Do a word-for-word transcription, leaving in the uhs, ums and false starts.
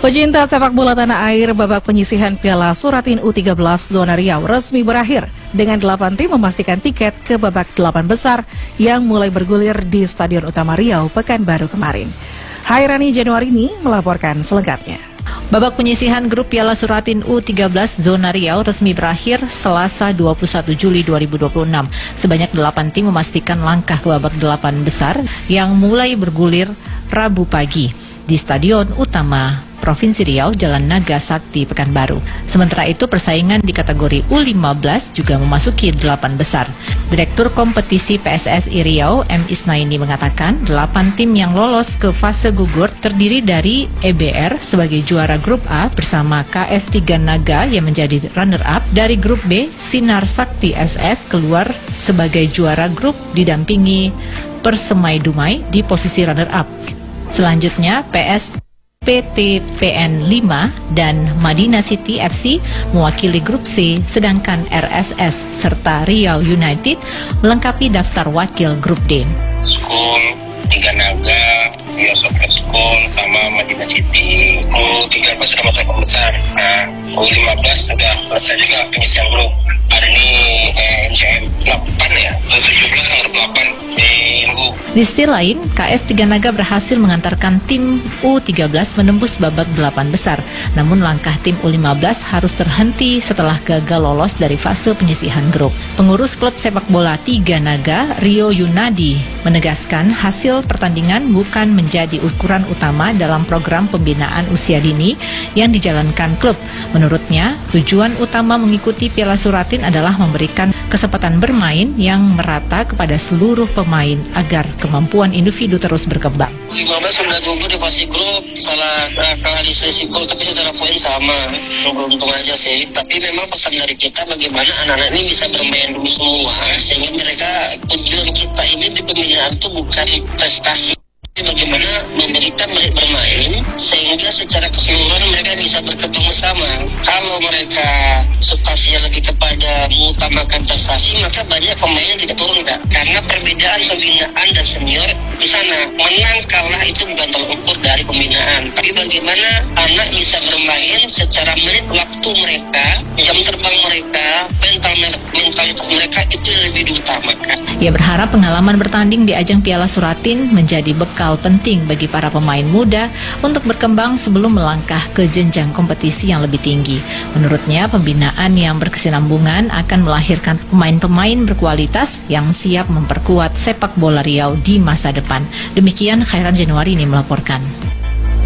Pecinta sepak bola tanah air, babak penyisihan Piala Suratin U tiga belas Zona Riau resmi berakhir dengan delapan tim memastikan tiket ke babak delapan besar yang mulai bergulir di Stadion Utama Riau Pekanbaru kemarin. Hairani Januarini melaporkan selengkapnya. Babak penyisihan grup Piala Suratin U tiga belas Zona Riau resmi berakhir Selasa dua puluh satu Juli dua ribu dua puluh enam. Sebanyak delapan tim memastikan langkah ke babak delapan besar yang mulai bergulir Rabu pagi di Stadion Utama Provinsi Riau, Jalan Naga Sakti, Pekanbaru. Sementara itu, persaingan di kategori U lima belas juga memasuki delapan besar. Direktur Kompetisi P S S I Riau, M. Isnaini mengatakan, delapan tim yang lolos ke fase gugur terdiri dari E B R sebagai juara grup A bersama K S tiga Naga yang menjadi runner-up. Dari grup B, Sinar Sakti S S keluar sebagai juara grup didampingi Persemai Dumai di posisi runner-up. Selanjutnya, P S P T P N lima dan Madinah City F C mewakili grup C, sedangkan R S S serta Riau United melengkapi daftar wakil grup D. School, Tiga Naga, Rio Soccer School, sama Madinah City. U tiga belas sudah masuk besar. Nah, U lima belas sudah selesai juga penyisihan grup. Hari ini eh, N C M delapan ya, U tujuh belas nomor delapan di Minggu. Di sisi lain, K S tiga Naga berhasil mengantarkan tim U tiga belas menembus babak delapan besar. Namun langkah tim U lima belas harus terhenti setelah gagal lolos dari fase penyisihan grup. Pengurus klub sepak bola Tiga Naga, Rio Yunadi, menegaskan hasil pertandingan bukan menjadi ukuran utama dalam program pembinaan usia dini yang dijalankan klub. Menurutnya, tujuan utama mengikuti Piala Suratin adalah memberikan kesempatan bermain yang merata kepada seluruh pemain agar kemampuan individu terus berkembang. U lima belas sudah gugur di fase grup, salah uh, kalah di selisih gol, tapi secara poin sama. Beruntung aja sih. Tapi memang pesan dari kita bagaimana anak-anak ini bisa bermain dulu semua, sehingga mereka, tujuan kita ini di pembinaan itu bukan prestasi, bagaimana memberikan mereka bermain sehingga secara keseluruhan mereka bisa berkembang bersama. Kalau mereka substansinya lebih kepada mengutamakan prestasi, maka banyak pemain yang tidak turun, Kak. Karena perbedaan pembinaan dan senior di sana, menang kalah itu bukan tolak ukur dari pembinaan, tapi bagaimana anak bisa bermain secara menit waktu mereka, jam terbang mereka, mental mentalitas mereka itu yang lebih diutamakan. Ia berharap pengalaman bertanding di ajang Piala Suratin menjadi bekal penting bagi para pemain muda untuk berkembang sebelum melangkah ke jenjang kompetisi yang lebih tinggi. Menurutnya, pembinaan yang berkesinambungan akan melahirkan pemain-pemain berkualitas yang siap memperkuat sepak bola Riau di masa depan. Demikian Khairan Januarini melaporkan.